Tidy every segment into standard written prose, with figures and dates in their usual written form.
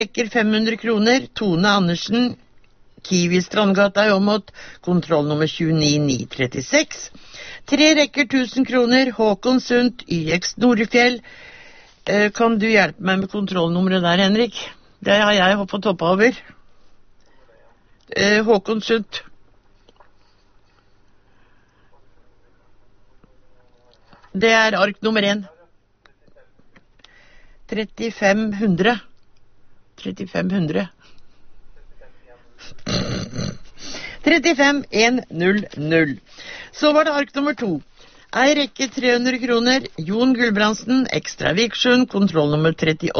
rekker 500 kroner, Tone Andersen, Kiwi Strandgata i Åmot, kontroll nummer 29936. 3 rekker 1000 kroner, Håkon Sundt, YX Norefjell. Kan du hjelpe meg med kontrollnummeret der, Henrik? Det har jeg fått hoppa over. Håkon Sundt. Det er ark nummer 1. 3500. 35100. 35100. Så var det ark nummer 2. Ei rekke 300 kroner, Jon Gulbrandsen, Ekstra Viksjøen, kontroll nummer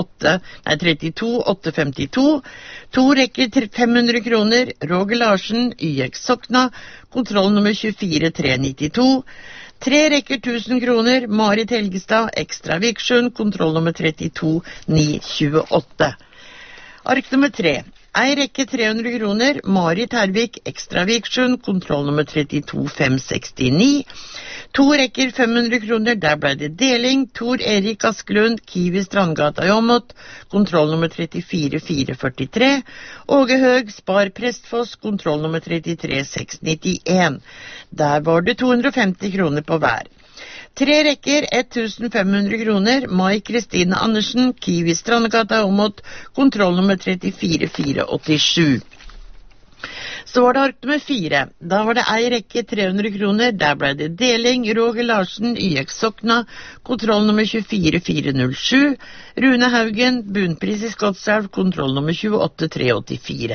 32852. 2 rekker 500 kroner, Roger Larsen, YX Sokna, kontroll nummer 24392. 3 rekker 1000 kroner, Marit Helgestad, Ekstra Viksjøen, kontroll nummer 32928. Ark nummer 3. Ei rekke 300 kroner, Marit Hervik, Ekstra Viksjøen, kontroll nummer 32569. 2 rekker 500 kroner, der ble det deling, Tor Erik Askelund, Kiwi Strandgata i Åmot, kontroll nummer 34443. Åge Høg, Spar Prestfoss, kontroll nummer 33691. Der var det 250 kroner på hver. 3 rekker 1500 kroner, Mai Kristine Andersen, Kiwi Strandgata i Åmot, kontroll nummer 34487. Så var det ark nummer 4. Da var det ei rekke 300 kroner, der ble det deling, Roger Larsen, YX Sokna, kontroll nummer 24407. Rune Haugen, bunnpris i Skotselv, kontroll nummer 28384.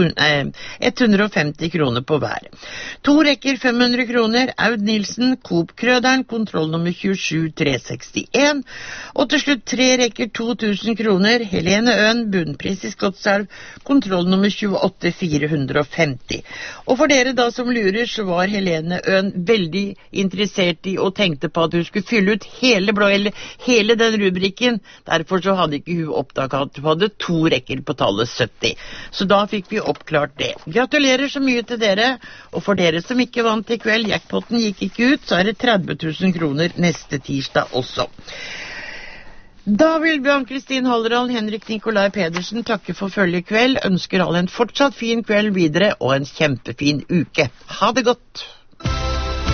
150 kroner på hver. 2 rekker 500 kroner, Aud Nilsen, Coop Krøderen, kontroll nummer 27361. Og til slutt 3 rekker 2000 kroner, Helene Øen, bunnpris i Skotselv, kontroll nummer 28450. Og for dere da som lurer, så var Helene Øen veldig interessert i og tenkte på at hun skulle fylle ut hele den rubrikken. Derfor så hadde ikke hun oppdaget at hun hadde 2 rekker på tallet 70. Så da fikk vi oppklart det. Gratulerer så mye til dere, og for dere som ikke vant i kveld, jackpotten gikk ikke ut, så er det 30 000 kroner neste tirsdag også. Da vil Ann-Kristin Halleral, Henrik Nikolai Pedersen takke for følge i kveld, ønsker alle en fortsatt fin kveld videre og en kjempefin uke. Ha det godt!